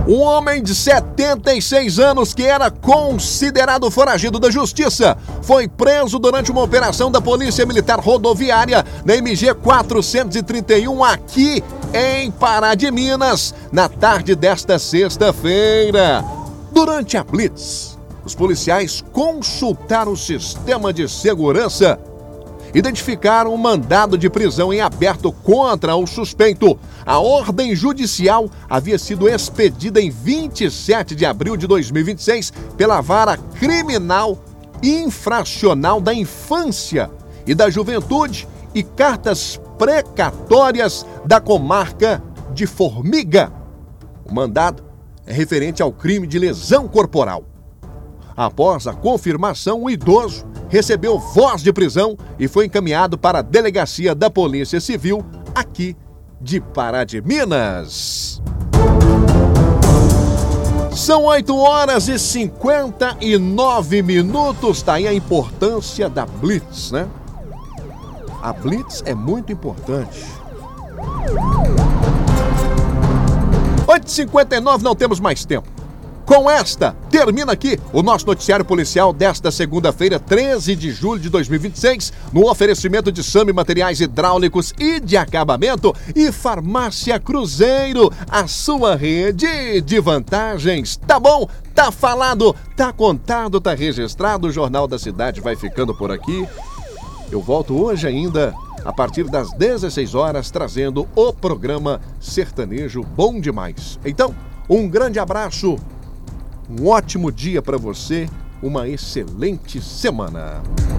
Um homem de 76 anos que era considerado foragido da justiça foi preso durante uma operação da Polícia Militar Rodoviária na MG 431 aqui em Pará de Minas, na tarde desta sexta-feira. Durante a blitz, os policiais consultaram o sistema de segurança, identificaram um mandado de prisão em aberto contra o suspeito. A ordem judicial havia sido expedida em 27 de abril de 2026 pela Vara Criminal Infracional da Infância e da Juventude e cartas precatórias da comarca de Formiga. O mandado é referente ao crime de lesão corporal. Após a confirmação, o idoso recebeu voz de prisão e foi encaminhado para a delegacia da Polícia Civil aqui de Pará de Minas. São 8h59. Tá aí a importância da blitz, né? A blitz é muito importante. 8h59, não temos mais tempo. Com esta, termina aqui o nosso noticiário policial desta segunda-feira, 13 de julho de 2026, no oferecimento de Sami Materiais Hidráulicos e de Acabamento e Farmácia Cruzeiro, a sua rede de vantagens. Tá bom? Tá falado, tá contado, tá registrado. O Jornal da Cidade vai ficando por aqui. Eu volto hoje ainda, a partir das 16 horas, trazendo o programa Sertanejo Bom Demais. Então, um grande abraço. Um ótimo dia para você, uma excelente semana.